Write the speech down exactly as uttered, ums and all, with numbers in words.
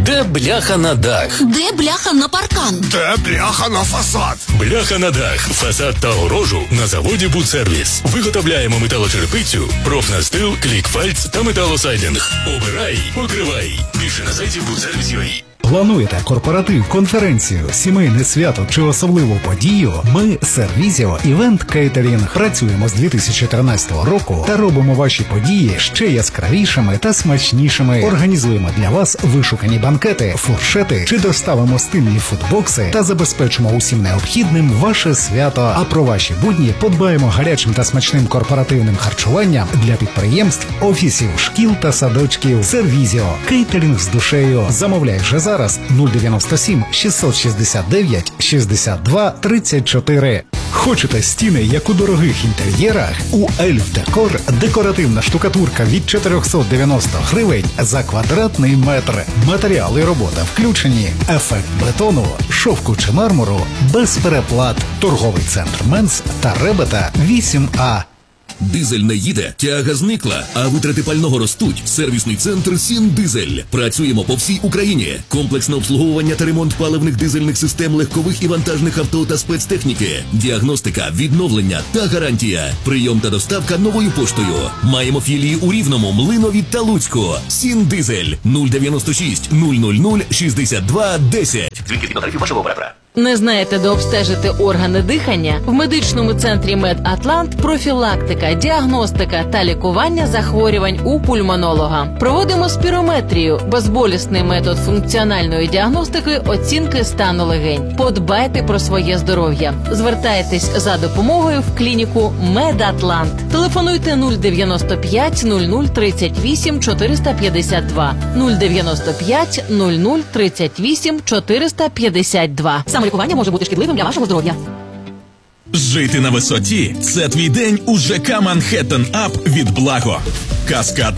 Де бляха на дах? Де бляха на паркан? Де бляха на фасад? Бляха на дах, фасад та огорожу на заводі «Будсервіс». Виготовляємо металочерепицю, профнастил, клікфальц та металосайдинг. Обирай, покривай. Більше на сайті будсервіс крапка ю а. Плануєте корпоратив, конференцію, сімейне свято чи особливу подію? Ми Сервізіо Івент Кейтерінг працюємо з дві тисячі тринадцятого року та робимо ваші події ще яскравішими та смачнішими. Організуємо для вас вишукані банкети, фуршети чи доставимо стильні фудбокси та забезпечимо усім необхідним ваше свято. А про ваші будні подбаємо гарячим та смачним корпоративним харчуванням для підприємств, офісів, шкіл та садочків. Сервізіо Кейтерінг з душею. Замовляй вже зараз. Зараз нуль дев'яносто сім шістсот шістдесят дев'ять шістдесят два тридцять чотири. Хочете стіни, як у дорогих інтер'єрах? У Ельф Декор декоративна штукатурка від чотириста дев'яносто гривень за квадратний метр. Матеріали робота включені. Ефект бетону, шовку чи мармуру без переплат. Торговий центр Менс та Ребета вісім А. Дизель не їде, тяга зникла, а витрати пального ростуть. Сервісний центр «Сіндизель». Працюємо по всій Україні. Комплексне обслуговування та ремонт паливних дизельних систем легкових і вантажних авто та спецтехніки. Діагностика, відновлення та гарантія. Прийом та доставка новою поштою. Маємо філії у Рівному, Млинові та Луцьку. «Сіндизель» нуль дев'яносто шість нуль нуль нуль шістдесят два десять. Дзвінки згідно тарифів вашого оператора. Не знаєте, де обстежити органи дихання? В медичному центрі «Медатлант» профілактика, діагностика та лікування захворювань у пульмонолога. Проводимо спірометрію, безболісний метод функціональної діагностики, оцінки стану легень. Подбайте про своє здоров'я. Звертайтесь за допомогою в клініку «Медатлант». Телефонуйте нуль дев'яносто п'ять нуль нуль тридцять вісім чотириста п'ятдесят два нуль дев'яносто п'ять нуль нуль тридцять вісім чотириста п'ятдесят два. Самолікування може бути шкідливим для вашого здоров'я. Жити на висоті – це твій день у ЖК «Манхеттен Ап» від Благо. Каскадний